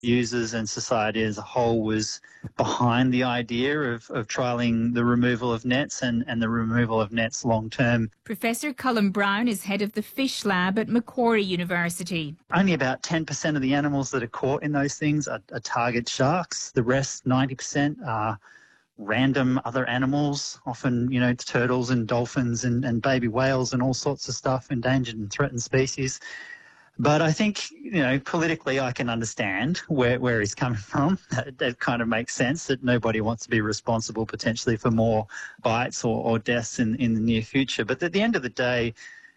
Users and society as a whole was behind the idea of trialling the removal of nets and the removal of nets long term. Professor Cullen Brown is head of the fish lab at Macquarie University. Only about 10% of the animals that are caught in those things are target sharks. The rest, 90%, are random other animals, often, turtles and dolphins and baby whales and all sorts of stuff, endangered and threatened species. But I think, politically I can understand where he's coming from. That kind of makes sense, that nobody wants to be responsible potentially for more bites or deaths in the near future. But at the end of the day,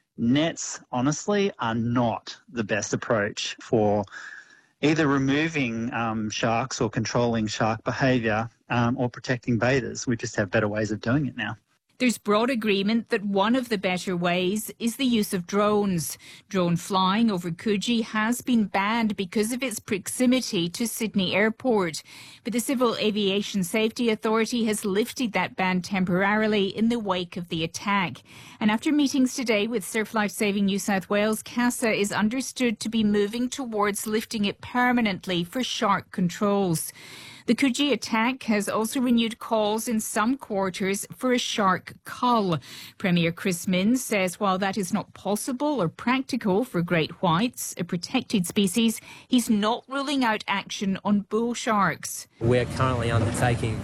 nets, honestly, are not the best approach for either removing sharks or controlling shark behaviour or protecting bathers. We just have better ways of doing it now. There's broad agreement that one of the better ways is the use of drones. Drone flying over Coogee has been banned because of its proximity to Sydney Airport. But the Civil Aviation Safety Authority has lifted that ban temporarily in the wake of the attack. And after meetings today with Surf Life Saving New South Wales, CASA is understood to be moving towards lifting it permanently for shark controls. The Coogee attack has also renewed calls in some quarters for a shark cull. Premier Chris Minns says while that is not possible or practical for great whites, a protected species, he's not ruling out action on bull sharks. We're currently undertaking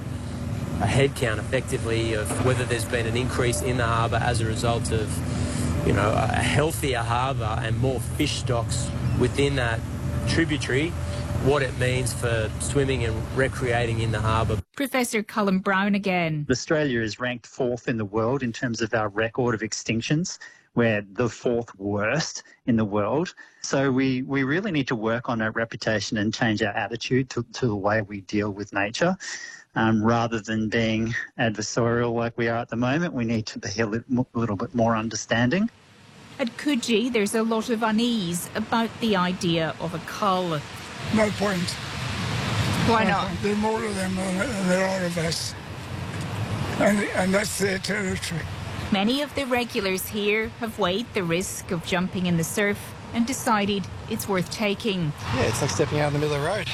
a head count effectively of whether there's been an increase in the harbour as a result of, a healthier harbour and more fish stocks within that tributary, what it means for swimming and recreating in the harbour. Professor Cullen Brown again. Australia is ranked 4th in the world in terms of our record of extinctions. We're the 4th worst in the world. So we really need to work on our reputation and change our attitude to the way we deal with nature. Rather than being adversarial like we are at the moment, we need to be a little bit more understanding. At Coogee, there's a lot of unease about the idea of a cull. No point. Why not? There are more of them than there are of us. And that's their territory. Many of the regulars here have weighed the risk of jumping in the surf and decided it's worth taking. Yeah, it's like stepping out in the middle of the road.